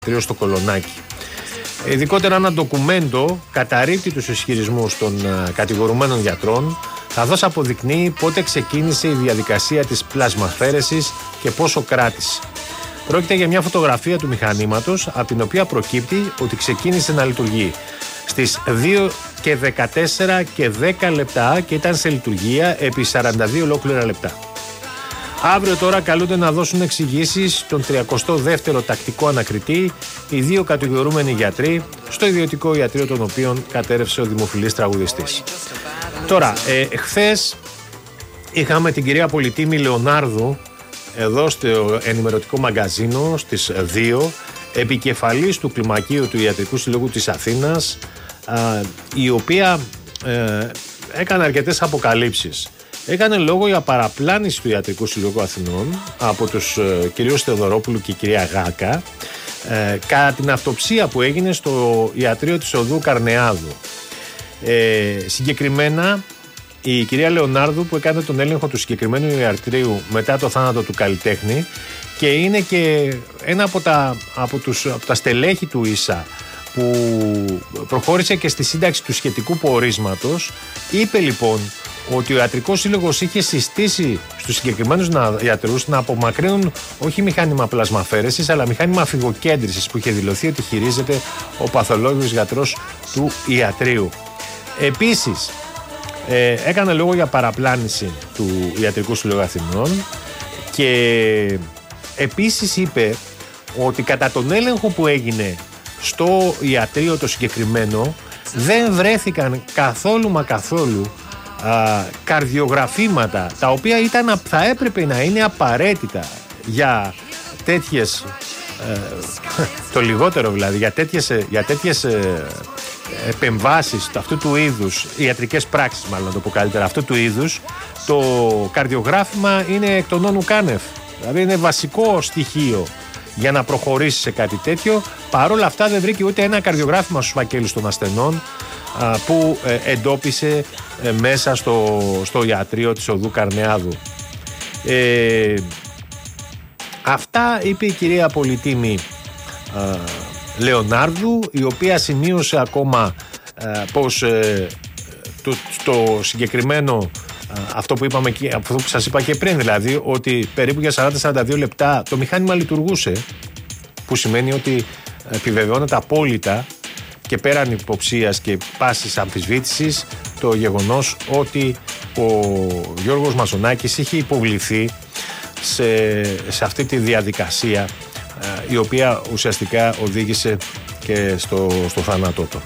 στο Κολονάκι. Ειδικότερα ένα ντοκουμέντο καταρρίπτει τους ισχυρισμούς των κατηγορουμένων γιατρών, καθώς αποδεικνύει πότε ξεκίνησε η διαδικασία της πλασμαφαίρεσης και πόσο κράτησε. Πρόκειται για μια φωτογραφία του μηχανήματος, από την οποία προκύπτει ότι ξεκίνησε να λειτουργεί στις 2 και 14 και 10 λεπτά και ήταν σε λειτουργία επί 42 ολόκληρα λεπτά. Αύριο τώρα καλούνται να δώσουν εξηγήσεις στον 32ο τακτικό ανακριτή οι δύο κατηγορούμενοι γιατροί στο ιδιωτικό ιατρείο των οποίων κατέρευσε ο δημοφιλής τραγουδιστής. Τώρα, χθες είχαμε την κυρία Πολυτήμη Λεωνάρδου εδώ στο ενημερωτικό μαγκαζίνο στις 2, επικεφαλής του κλιμακίου του Ιατρικού Συλλόγου της Αθήνας, η οποία έκανε αρκετές αποκαλύψεις. Έκανε λόγο για παραπλάνηση του Ιατρικού Συλλόγου Αθηνών από τους κυρίους Θεοδωρόπουλου και κυρία Γάκα κατά την αυτοψία που έγινε στο ιατρείο της οδού Καρνεάδου. Συγκεκριμένα η κυρία Λεωνάρδου, που έκανε τον έλεγχο του συγκεκριμένου ιατρείου μετά το θάνατο του καλλιτέχνη και είναι και ένα από τα στελέχη του ΙΣΑ που προχώρησε και στη σύνταξη του σχετικού πορίσματος, είπε λοιπόν ότι ο Ιατρικός Σύλλογος είχε συστήσει στους συγκεκριμένους γιατρούς να απομακρύνουν όχι μηχάνημα πλασμαφέρεσης αλλά μηχάνημα φυγοκέντρησης που είχε δηλωθεί ότι χειρίζεται ο παθολόγιος γιατρός του ιατρείου. Επίσης έκανε λόγο για παραπλάνηση του Ιατρικού Συλλόγου Αθηνών και επίσης είπε ότι κατά τον έλεγχο που έγινε στο ιατρείο το συγκεκριμένο δεν βρέθηκαν καθόλου καρδιογραφήματα τα οποία θα έπρεπε να είναι απαραίτητα για τέτοιες το λιγότερο δηλαδή για τέτοιες επεμβάσεις αυτού του είδους, ιατρικές πράξεις μάλλον να το πω καλύτερα, αυτού του είδους το καρδιογράφημα είναι εκ των όνου κάνευ, δηλαδή είναι βασικό στοιχείο για να προχωρήσει σε κάτι τέτοιο. Παρόλα αυτά δεν βρήκε ούτε ένα καρδιογράφημα στους φακέλους των ασθενών που εντόπισε μέσα στο ιατρείο της οδού Καρνεάδου. Αυτά είπε η κυρία Πολυτήμη Λεωνάρδου, η οποία σημείωσε ακόμα πως το συγκεκριμένο αυτό που είπαμε και αυτό που σας είπα και πριν, δηλαδή ότι περίπου για 40-42 λεπτά το μηχάνημα λειτουργούσε, που σημαίνει ότι επιβεβαιώνεται απόλυτα και πέραν υποψίας και πάσης αμφισβήτησης το γεγονός ότι ο Γιώργος Μαζονάκης είχε υποβληθεί σε αυτή τη διαδικασία η οποία ουσιαστικά οδήγησε και στο θάνατό του.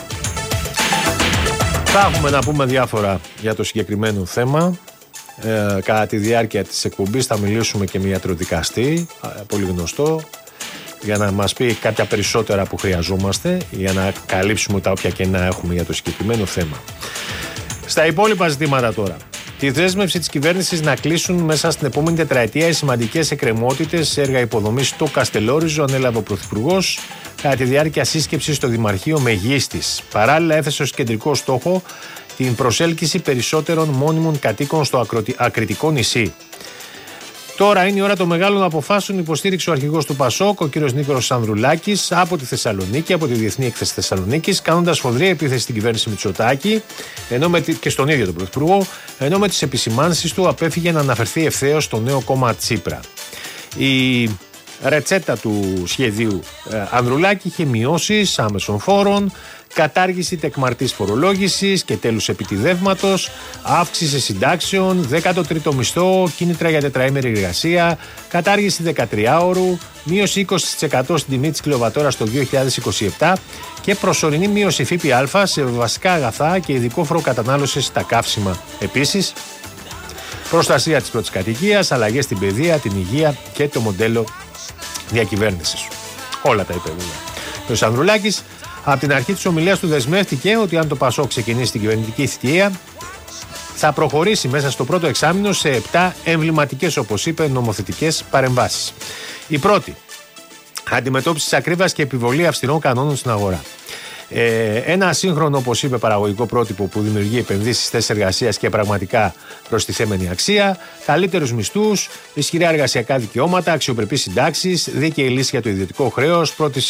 Θα έχουμε να πούμε διάφορα για το συγκεκριμένο θέμα. Κατά τη διάρκεια της εκπομπής θα μιλήσουμε και με ιατροδικαστή, πολύ γνωστό, για να μας πει κάποια περισσότερα που χρειαζόμαστε για να καλύψουμε τα όποια κενά έχουμε για το συγκεκριμένο θέμα. Στα υπόλοιπα ζητήματα τώρα. Τη δέσμευση της κυβέρνησης να κλείσουν μέσα στην επόμενη τετραετία οι σημαντικές εκκρεμότητες σε έργα υποδομής στο Καστελόριζο ανέλαβε ο Πρωθυπουργός κατά τη διάρκεια σύσκεψης στο Δημαρχείο Μεγίστης. Παράλληλα έθεσε ως κεντρικό στόχο την προσέλκυση περισσότερων μόνιμων κατοίκων στο ακριτικό νησί. Τώρα είναι η ώρα των μεγάλων αποφάσεων, υποστήριξε ο αρχηγός του ΠΑΣΟΚ, ο κ. Νίκος Ανδρουλάκης, από τη Θεσσαλονίκη, από τη Διεθνή Έκθεση Θεσσαλονίκης, κάνοντας σφοδρή επίθεση στην κυβέρνηση Μητσοτάκη και στον ίδιο τον Πρωθυπουργό, ενώ με τις επισημάνσεις του απέφυγε να αναφερθεί ευθέως στο νέο κόμμα Τσίπρα. Η ρετσέτα του σχεδίου Ανδρουλάκη είχε μειώσεις άμεσων φόρων, κατάργηση τεκμαρτής φορολόγησης και τέλους επιτιδεύματος, αύξηση συντάξεων, 13ο μισθό, κίνητρα για τετραήμερη εργασία, κατάργηση 13ωρου, μείωση 20% στην τιμή της κιλοβατόρας το 2027 και προσωρινή μείωση ΦΠΑ σε βασικά αγαθά και ειδικό φόρο κατανάλωσης στα καύσιμα. Επίσης, προστασία της πρώτης κατοικίας, αλλαγές στην παιδεία, την υγεία και το μοντέλο διακυβέρνησης. Όλα τα είπε βέβαια. Ο Ανδρουλάκης από την αρχή της ομιλίας του δεσμεύτηκε ότι αν το ΠΑΣΟΚ ξεκινήσει την κυβερνητική θητεία θα προχωρήσει μέσα στο πρώτο εξάμηνο σε 7 εμβληματικές, όπως είπε, νομοθετικές παρεμβάσεις. Η πρώτη, αντιμετώπιση της ακρίβειας και επιβολή αυστηρών κανόνων στην αγορά. Ένα σύγχρονο, όπως είπε, παραγωγικό πρότυπο που δημιουργεί επενδύσεις, θέσεις εργασίας και πραγματικά προστιθέμενη αξία, καλύτερους μισθούς, ισχυρά εργασιακά δικαιώματα, αξιοπρεπείς συντάξεις, δίκαιη λύση για το ιδιωτικό χρέος, πρώτη